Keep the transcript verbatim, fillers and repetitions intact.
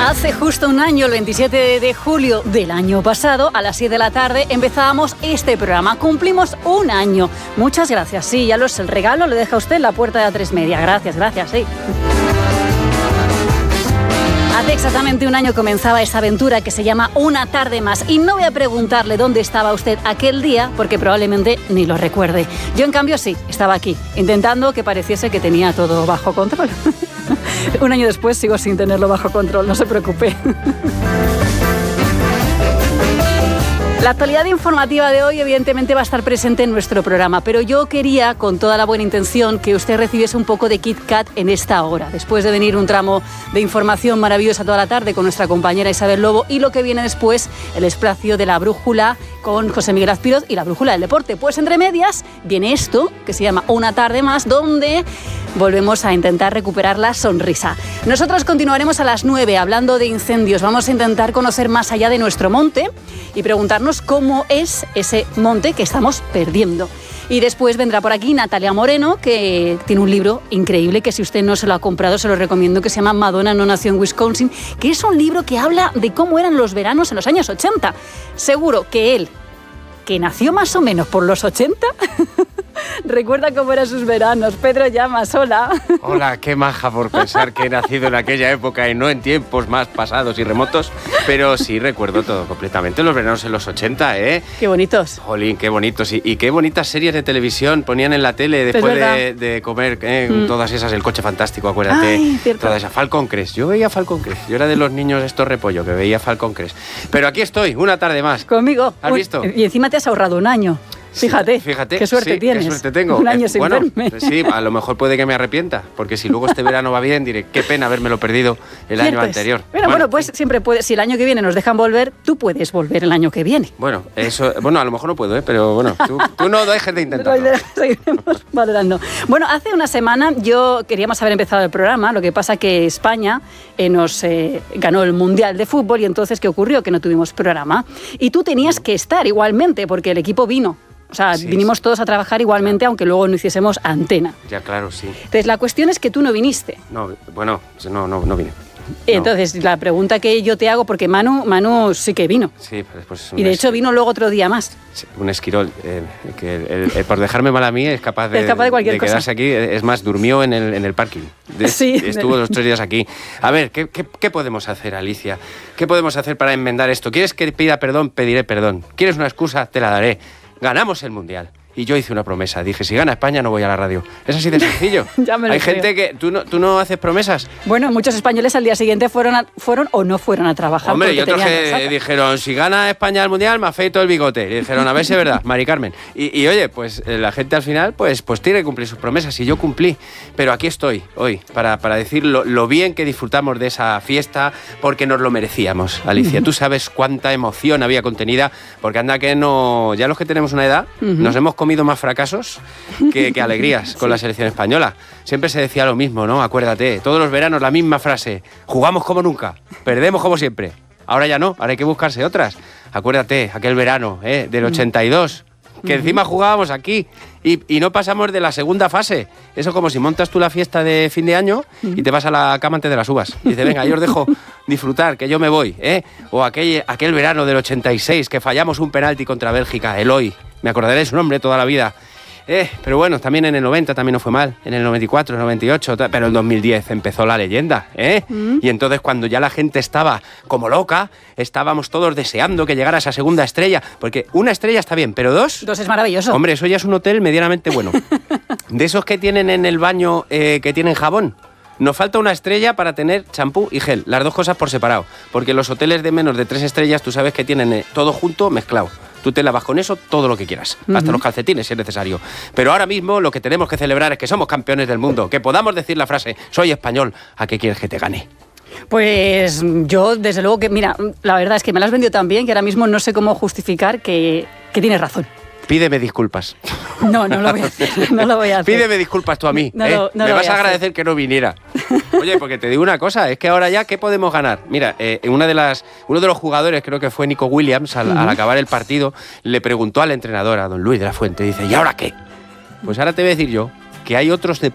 Hace justo un año, el veintisiete de julio del año pasado, a las siete de la tarde, empezábamos este programa. Cumplimos un año. Muchas gracias. Sí, ya lo sé, el regalo lo deja usted en la puerta de A tres Media. Gracias, gracias, sí. Hace exactamente un año comenzaba esta aventura que se llama Una tarde más. Y no voy a preguntarle dónde estaba usted aquel día, porque probablemente ni lo recuerde. Yo, en cambio, sí, estaba aquí, intentando que pareciese que tenía todo bajo control. Un año después sigo sin tenerlo bajo control, no se preocupe. La actualidad informativa de hoy evidentemente va a estar presente en nuestro programa, pero yo quería, con toda la buena intención, que usted recibiese un poco de Kit Kat en esta hora, después de venir un tramo de información maravillosa toda la tarde con nuestra compañera Isabel Lobo, y lo que viene después, el espacio de la brújula con José Miguel Azpiroz y la brújula del deporte. Pues entre medias viene esto, que se llama Una tarde más, donde volvemos a intentar recuperar la sonrisa. Nosotros continuaremos a las nueve hablando de incendios. Vamos a intentar conocer más allá de nuestro monte y preguntarnos cómo es ese monte que estamos perdiendo. Y después vendrá por aquí Natalia Moreno, que tiene un libro increíble que si usted no se lo ha comprado se lo recomiendo, que se llama Madonna no nació en Wisconsin, que es un libro que habla de cómo eran los veranos en los años ochenta. Seguro que él, que nació más o menos por los ochenta, recuerda cómo eran sus veranos. Pedro Llamas, hola. Hola, qué maja por pensar que he nacido en aquella época y no en tiempos más pasados y remotos, pero sí recuerdo todo completamente. Los veranos en los ochenta, ¿eh? Qué bonitos. Jolín, qué bonitos. Y, y qué bonitas series de televisión ponían en la tele después de, de comer, ¿eh? Mm. Todas esas, El coche fantástico, acuérdate. Ay, cierto. Toda esa, Falcon Crest. Yo veía Falcon Crest. Yo era de los niños estos repollo que veía Falcon Crest. Pero aquí estoy, una tarde más. Conmigo. ¿Has Uy, visto? Y encima te has ahorrado un año. Fíjate, Fíjate, qué suerte sí, tienes. Qué suerte tengo. Un año eh, sin bueno, verme. Sí, a lo mejor puede que me arrepienta, porque si luego este verano va bien, diré, qué pena habérmelo perdido el Cierto año es. anterior. Bueno, bueno, bueno, pues siempre puede, si el año que viene nos dejan volver, tú puedes volver el año que viene. Bueno, eso, bueno, a lo mejor no puedo, ¿eh? Pero bueno, tú, tú no dejes de intentarlo. Seguiremos valorando. Bueno, hace una semana yo queríamos haber empezado el programa, lo que pasa que España eh, nos eh, ganó el Mundial de Fútbol y entonces, ¿qué ocurrió? Que no tuvimos programa. Y tú tenías que estar igualmente, porque el equipo vino. O sea, sí, vinimos sí. todos a trabajar igualmente, claro. Aunque luego no hiciésemos antena. Ya, claro, sí. Entonces, la cuestión es que tú no viniste. No, bueno, no, no, no vine. Entonces, no. La pregunta que yo te hago, porque Manu, Manu sí que vino. Sí, pues, pues y de hecho vino luego otro día más. Sí, un esquirol, eh, que el, el, el, por dejarme mal a mí es capaz de, es capaz de, cualquier de quedarse cosa. Aquí. Es más, durmió en el, en el parking. De, sí. Estuvo los tres días aquí. A ver, ¿qué, qué, ¿qué podemos hacer, Alicia? ¿Qué podemos hacer para enmendar esto? ¿Quieres que pida perdón? Pediré perdón. ¿Quieres una excusa? Te la daré. Ganamos el Mundial. Y yo hice una promesa, dije, si gana España no voy a la radio. Es así de sencillo. Ya me lo Hay creo. gente que... ¿tú no, ¿Tú no haces promesas? Bueno, muchos españoles al día siguiente fueron, a, fueron o no fueron a trabajar. Hombre, y otros que resaca. dijeron, si gana España el Mundial me afeito el bigote. Y dijeron, a ver si es verdad, Mari Carmen. Y, y oye, pues eh, la gente al final pues, pues tiene que cumplir sus promesas. Y yo cumplí. Pero aquí estoy hoy para, para decir lo, lo bien que disfrutamos de esa fiesta, porque nos lo merecíamos, Alicia. Tú sabes cuánta emoción había contenida, porque anda que no... Ya los que tenemos una edad, uh-huh. nos hemos comido más fracasos Que, que alegrías con sí. la selección española. Siempre se decía lo mismo, ¿no? Acuérdate, todos los veranos la misma frase: jugamos como nunca, perdemos como siempre. Ahora ya no, ahora hay que buscarse otras. Acuérdate, aquel verano ¿eh? del ochenta y dos, que uh-huh. encima jugábamos aquí y, y no pasamos de la segunda fase. Eso como si montas tú la fiesta de fin de año uh-huh. y te vas a la cama antes de las uvas. Y dices, venga, yo os dejo disfrutar, que yo me voy. ¿eh? O aquel, aquel verano del ochenta y seis, que fallamos un penalti contra Bélgica, Eloy. Me acordaré de su nombre toda la vida. Eh, pero bueno, también en el noventa también no fue mal, en el noventa y cuatro, noventa y ocho, pero en dos mil diez empezó la leyenda, ¿eh? Mm. Y entonces cuando ya la gente estaba como loca, estábamos todos deseando que llegara esa segunda estrella, porque una estrella está bien, pero dos... Dos es maravilloso. Hombre, eso ya es un hotel medianamente bueno. De esos que tienen en el baño, eh, que tienen jabón. Nos falta una estrella para tener champú y gel, las dos cosas por separado, porque los hoteles de menos de tres estrellas, tú sabes que tienen eh, todo junto mezclado. Tú te lavas con eso todo lo que quieras, uh-huh. hasta los calcetines si es necesario. Pero ahora mismo lo que tenemos que celebrar es que somos campeones del mundo, que podamos decir la frase, soy español, ¿a qué quieres que te gane? Pues yo, desde luego que, mira, la verdad es que me la has vendido tan bien que ahora mismo no sé cómo justificar que, que tienes razón. Pídeme disculpas. No, no lo voy a hacer, no lo voy a hacer. Pídeme disculpas tú a mí, no, ¿eh? no, no Me vas a, a agradecer hacer. que no viniera. Oye, porque te digo una cosa, es que ahora ya, ¿qué podemos ganar? Mira, eh, una de las, uno de los jugadores, creo que fue Nico Williams, al, uh-huh. al acabar el partido, le preguntó al entrenador, a don Luis de la Fuente, dice, ¿y ahora qué? Pues ahora te voy a decir yo que hay otros deportes